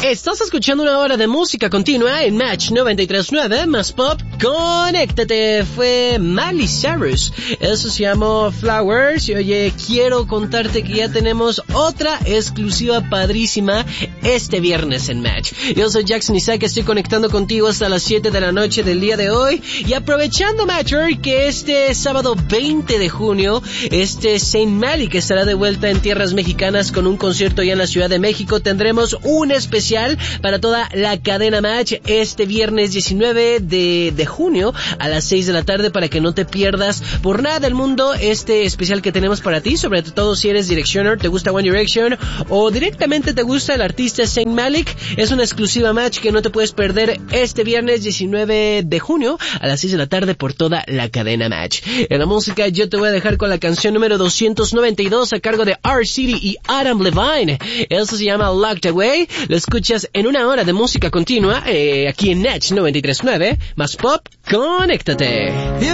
Estás escuchando una hora de música continua en Match 93.9 más Pop. Conéctate. Fue Miley Cyrus. Eso se llamó Flowers. Y oye, quiero contarte que ya tenemos otra exclusiva padrísima este viernes en Match. Yo soy Jackson Isaac, estoy conectando contigo hasta las 7 de la noche del día de hoy. Y aprovechando, Matcher, que este sábado 20 de junio, Saint Malik estará de vuelta en tierras mexicanas con un concierto ya en la Ciudad de México. Tendremos un especial para toda la cadena Match este viernes 19 de junio a las 6 de la tarde para que no te pierdas por nada del mundo este especial que tenemos para ti, sobre todo si eres Directioner, te gusta One Direction o directamente te gusta el artista Saint Malik. Es una exclusiva Match que no te puedes perder este viernes 19 de junio a las 6 de la tarde por toda la cadena Match. En la música yo te voy a dejar con la canción número 292 a cargo de R-City y Adam Levine. Eso se llama Locked Away. Lo escuchas en una hora de música continua aquí en Match 93.9 más Pop. Conéctate.